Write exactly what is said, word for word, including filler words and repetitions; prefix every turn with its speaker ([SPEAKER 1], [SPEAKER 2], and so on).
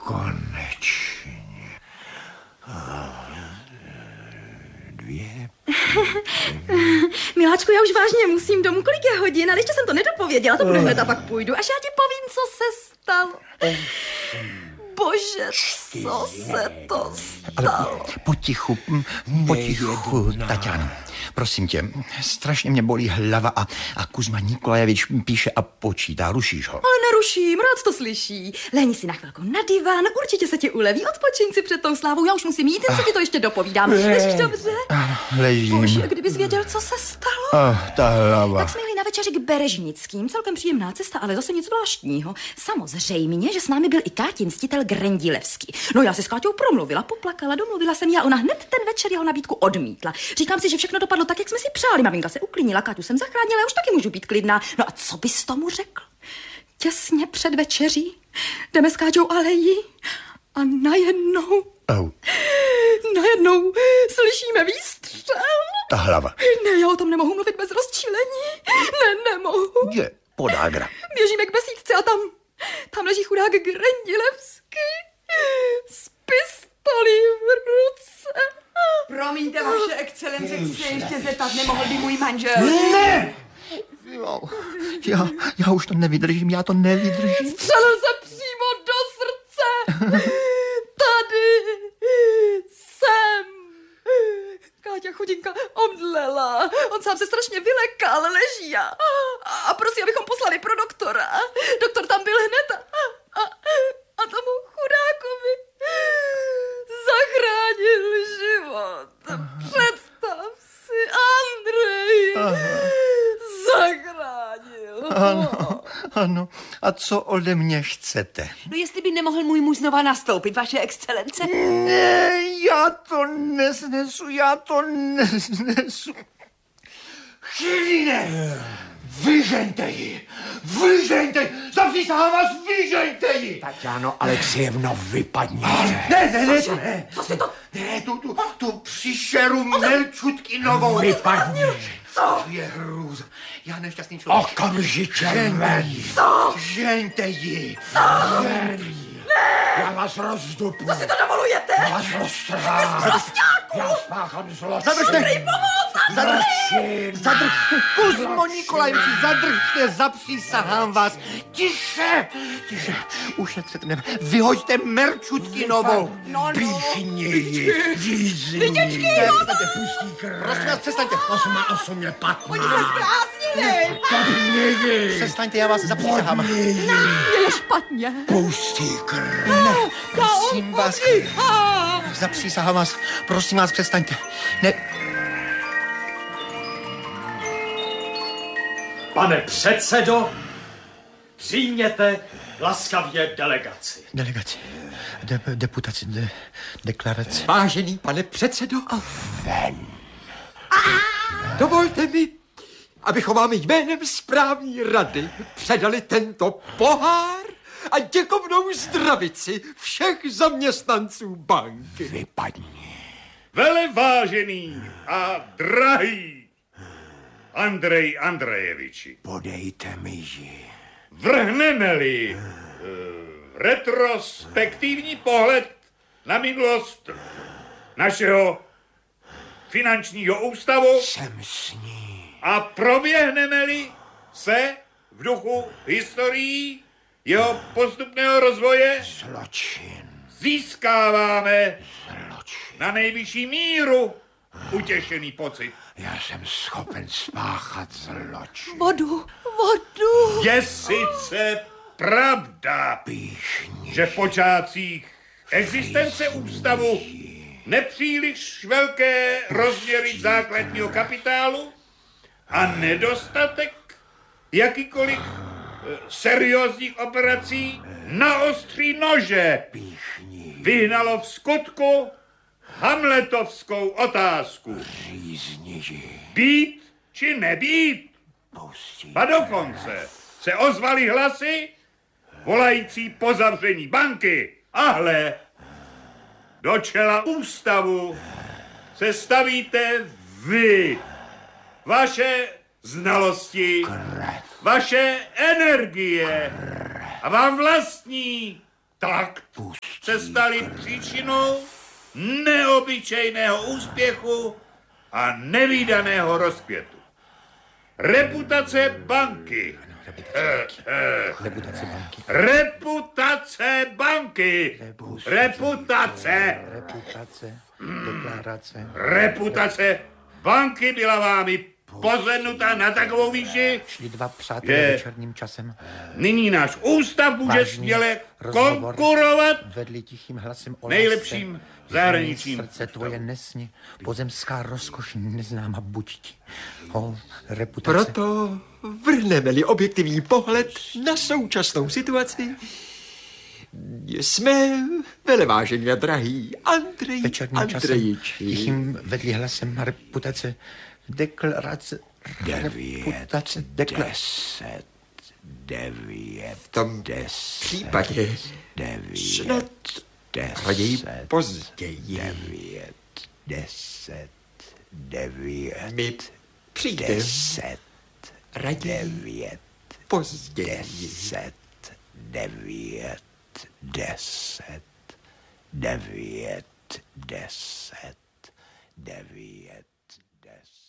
[SPEAKER 1] Konečně. Dvě.
[SPEAKER 2] Miláčku, já už vážně musím domů. Kolik je hodin? Ale ještě jsem to nedopověděla, to budu hned a pak půjdu. Až já ti povím, co se stalo. Bože, co se to stalo?
[SPEAKER 3] Ale potichu, potichu, Tatiano. Prosím tě, strašně mě bolí hlava a, a Kuzma Nikolajevič píše a počítá. Rušíš ho?
[SPEAKER 2] Ale neruším, rád to slyší. Lehni si na chvilku na diván, určitě se ti uleví. Odpočiň si před tou slávou, já už musím jít, jen si ti to ještě dopovídám. Ležíš dobře?
[SPEAKER 3] Ležím.
[SPEAKER 2] Bože, kdybys věděl, co se stalo.
[SPEAKER 3] Oh, ta hlava.
[SPEAKER 2] Tak jsme jeli na večeři k Berežnickým, celkem příjemná cesta, ale zase nic zvláštního. Samozřejmě, že s námi byl i Kátin stitel Grendilevský. No já si s Káťou promluvila, poplakala, domluvila jsem já, ona hned ten večer jeho nabídku odmítla. Říkám si, že všechno dopadlo tak, jak jsme si přáli. Maminka se uklidnila, Káťu jsem zachránila, já už taky můžu být klidná. No a co bys tomu řekl? Těsně před večeří jdeme s Káťou alejí a najednou,
[SPEAKER 3] oh.
[SPEAKER 2] najednou slyšíme výstřel.
[SPEAKER 3] Ta hlava.
[SPEAKER 2] Ne, já o tom nemohu mluvit bez rozčílení. Ne, nemohu.
[SPEAKER 3] Je podágra.
[SPEAKER 2] Běžíme k besídce a tam, tam leží chudák Grendilevský s pistolí v ruce.
[SPEAKER 4] Promiňte, vaše excelence, chci se ještě zeptat, nemohl by můj manžel?
[SPEAKER 3] Ne! Jo, já, já už to nevydržím, já to nevydržím.
[SPEAKER 2] Střelil se přímo do srdce. Tady jsem. Káťa chudinka omdlela. On sám se strašně vylekal, leží a, a prosí, abychom poslali pro doktora. Doktor tam byl hned a, a, a tomu chudákovi zachránil život. Představ si, Andrej. Aha. Zachránil.
[SPEAKER 3] Ano, ano. A co ode mě chcete?
[SPEAKER 4] No jestli by nemohl můj muž znova nastoupit, vaše excelence.
[SPEAKER 3] Ne, já to nesnesu, já to nesnesu. Chýline, vyžeňte ji, vyžeňte ji, zapřísahám vás, vyžeňte ji.
[SPEAKER 1] Tatiano Alexejevno, vypadněte.
[SPEAKER 3] Ne, ne, ne, ne.
[SPEAKER 2] Co si to...
[SPEAKER 3] Ne, tu, tu, tu příšeru Melčutkinovou.
[SPEAKER 1] Vypadni.
[SPEAKER 3] Co? Je hrůza. Já nešťastný člověk.
[SPEAKER 1] Okamžitě ven.
[SPEAKER 2] Co?
[SPEAKER 3] Žeňte ji.
[SPEAKER 2] Co?
[SPEAKER 1] Já vás rozdupu.
[SPEAKER 2] Co si to dovolujete?
[SPEAKER 1] Já vás roztrhám. Já spáchám zločin.
[SPEAKER 3] Zadržte.
[SPEAKER 2] Andrej, pomoc!
[SPEAKER 3] Zadržte. Zadržte. Kuzmo Nikolajeviči, zadržte. Zapřísahám vás. Tiše. Tiše. Ušetřete mě. Vyhoďte Merčutkinovou.
[SPEAKER 2] No, no.
[SPEAKER 1] Píchni ji. Jízni.
[SPEAKER 2] Děčky,
[SPEAKER 1] Přestaňte, pustí krev.
[SPEAKER 3] Prosím vás, přestaňte.
[SPEAKER 1] Osma, osm je patná.
[SPEAKER 2] Oni se zbláznili.
[SPEAKER 1] Kopni ji.
[SPEAKER 3] Přestaňte, já vás zapřísahám.
[SPEAKER 1] Kopni ji.
[SPEAKER 2] Je špatně.
[SPEAKER 1] Pustí krev.
[SPEAKER 3] Ne, prosím vás. Zapřísahám vás. Prosím vás, přestaňte. Ne.
[SPEAKER 5] Pane předsedo, přijměte laskavě delegaci.
[SPEAKER 3] Delegaci. De, deputaci. De, deklaraci.
[SPEAKER 6] Vážený pane předsedo,
[SPEAKER 1] Ven.
[SPEAKER 6] dovolte mi, abychom vám jménem správní rady předali tento pohár a děkovnou zdravici všech zaměstnanců banky.
[SPEAKER 1] Vypadni.
[SPEAKER 7] Velevážený a drahý Andrej Andrejeviči,
[SPEAKER 1] Podejte mi ji.
[SPEAKER 7] vrhneme-li uh, retrospektivní pohled na minulost našeho finančního ústavu
[SPEAKER 1] Jsem s ní.
[SPEAKER 7] a proběhneme-li se v duchu historií jeho postupného rozvoje,
[SPEAKER 1] Zločin.
[SPEAKER 7] získáváme
[SPEAKER 1] Zločin.
[SPEAKER 7] na nejvyšší míru utěšený pocit.
[SPEAKER 1] Já jsem schopen spáchat zločin.
[SPEAKER 2] Vodu, vodu.
[SPEAKER 7] Je sice pravda,
[SPEAKER 1] Píchni.
[SPEAKER 7] že v počátcích existence ústavu nepříliš velké rozměry základního kapitálu a nedostatek jakýkoliv eh, seriózních operací na ostří nože
[SPEAKER 1] Píchni.
[SPEAKER 7] vyhnalo v skutku hamletovskou otázku.
[SPEAKER 1] Řízni ji.
[SPEAKER 7] Být či nebýt?
[SPEAKER 1] Pustí.
[SPEAKER 7] A dokonce se ozvaly hlasy volající po zavření banky. Ahle, do čela ústavu se stavíte vy. Vaše znalosti,
[SPEAKER 1] Krev.
[SPEAKER 7] vaše energie a vám vlastní takt.
[SPEAKER 1] Pust.
[SPEAKER 7] se staly příčinou neobyčejného úspěchu a nevídaného rozkvětu. Reputace banky.
[SPEAKER 3] Reputace banky.
[SPEAKER 7] Reputace banky. Reputace.
[SPEAKER 3] Reputace. Deklarace.
[SPEAKER 7] Reputace banky byla vámi pozvednuta na takovou výši,
[SPEAKER 3] Šli dva přátelé
[SPEAKER 7] Je.
[SPEAKER 3] večerním časem.
[SPEAKER 7] nyní náš ústav může
[SPEAKER 3] Vážný
[SPEAKER 7] směle
[SPEAKER 3] rozhovor
[SPEAKER 7] konkurovat
[SPEAKER 3] vedli tichým hlasem o
[SPEAKER 7] nejlepším
[SPEAKER 3] lásce,
[SPEAKER 7] zahraničním
[SPEAKER 3] srdce tvoje nesni, pozemská rozkoš neznáma buď ti. O reputace.
[SPEAKER 6] Proto vrhneme-li objektivní pohled na současnou situaci, jsme velevážení a drahý Andrej
[SPEAKER 3] Večerním časem
[SPEAKER 6] Andrejiči.
[SPEAKER 3] tichým vedli hlasem reputace, deklarace, reputace, deklarace.
[SPEAKER 6] Devět, v tom případě snad raději později.
[SPEAKER 8] Devět, deset, devět,
[SPEAKER 6] My přijdeme
[SPEAKER 8] deset,
[SPEAKER 6] raději
[SPEAKER 8] devět,
[SPEAKER 6] později.
[SPEAKER 8] deset, devět, deset, devět, deset, devět, deset.